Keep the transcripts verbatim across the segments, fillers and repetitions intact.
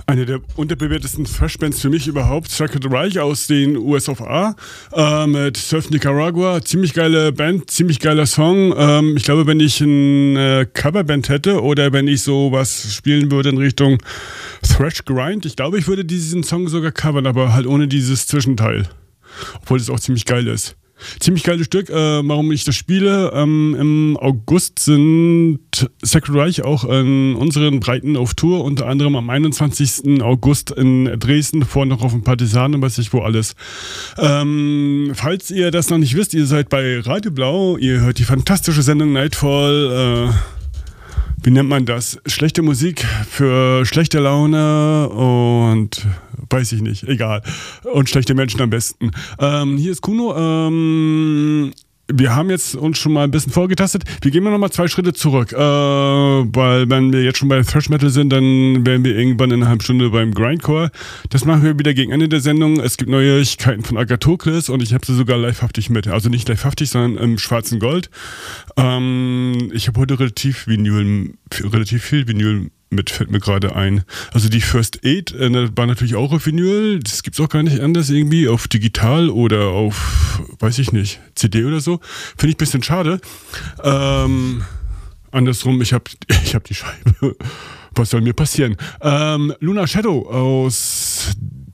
Eine der unterbewertesten Thrash-Bands für mich überhaupt, Sacred Reich aus den U S of A äh, mit Surf Nicaragua. Ziemlich geile Band, ziemlich geiler Song. Ähm, ich glaube, wenn ich eine Coverband hätte oder wenn ich sowas spielen würde in Richtung Thrash Grind, ich glaube, ich würde diesen Song sogar covern, aber halt ohne dieses Zwischenteil. Obwohl es auch ziemlich geil ist. Ziemlich geiles Stück, äh, warum ich das spiele. Ähm, Im August sind Sacred Reich auch in unseren Breiten auf Tour, unter anderem am einundzwanzigsten August in Dresden, vorher noch auf dem Partisanen, weiß ich wo alles. Ähm, falls ihr das noch nicht wisst, ihr seid bei Radio Blau, ihr hört die fantastische Sendung Nightfall, äh, wie nennt man das? Schlechte Musik für schlechte Laune und weiß ich nicht, egal. Und schlechte Menschen am besten. Ähm, hier ist Kuno. Ähm, wir haben jetzt uns schon mal ein bisschen vorgetastet. Wir gehen mal nochmal zwei Schritte zurück. Äh, weil wenn wir jetzt schon bei Thrash Metal sind, dann wären wir irgendwann in einer halben Stunde beim Grindcore. Das machen wir wieder gegen Ende der Sendung. Es gibt Neuigkeiten von Agathokles und ich habe sie sogar livehaftig mit. Also nicht livehaftig, sondern im schwarzen Gold. Ähm, ich habe heute relativ Vinyl, relativ viel Vinyl mit, fällt mir gerade ein. Also die First Aid äh, war natürlich auch auf Vinyl. Das gibt's auch gar nicht anders irgendwie. Auf digital oder auf, weiß ich nicht, C D oder so. Finde ich ein bisschen schade. Ähm, andersrum, ich habe ich hab die Scheibe. Was soll mir passieren? Ähm, Lunar Shadow aus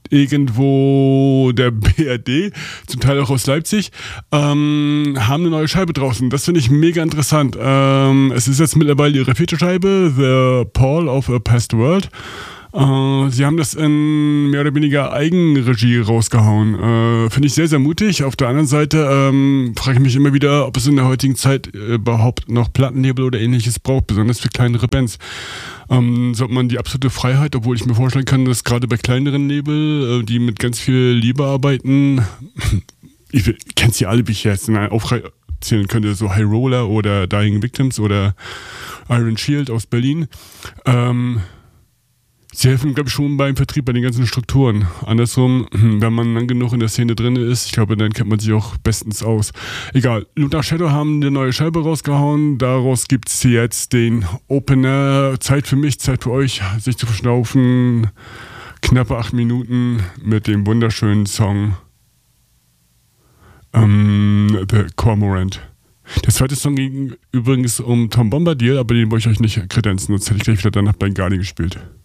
irgendwo der B R D, zum Teil auch aus Leipzig, ähm, haben eine neue Scheibe draußen. Das finde ich mega interessant. Ähm, es ist jetzt mittlerweile ihre vierte Scheibe, The Paul of a Past World. Äh, sie haben das in mehr oder weniger Eigenregie rausgehauen. Äh, finde ich sehr, sehr mutig. Auf der anderen Seite ähm, frage ich mich immer wieder, ob es in der heutigen Zeit überhaupt noch Plattenlabel oder ähnliches braucht, besonders für kleinere Bands. Ähm, sollte man die absolute Freiheit, obwohl ich mir vorstellen kann, dass gerade bei kleineren Label, äh, die mit ganz viel Liebe arbeiten, ich kenne sie alle, wie ich jetzt aufzählen könnte, so High Roller oder Dying Victims oder Iron Shield aus Berlin, ähm, sie helfen, glaube ich, schon beim Vertrieb, bei den ganzen Strukturen. Andersrum, wenn man lang genug in der Szene drin ist, ich glaube, dann kennt man sich auch bestens aus. Egal, Lunar Shadow haben eine neue Scheibe rausgehauen. Daraus gibt es jetzt den Opener. Zeit für mich, Zeit für euch, sich zu verschnaufen. Knappe acht Minuten mit dem wunderschönen Song ähm, The Cormorant. Der zweite Song ging übrigens um Tom Bombadil, aber den wollte ich euch nicht kredenzen, sonst hätte ich gleich wieder danach bei Gali gespielt.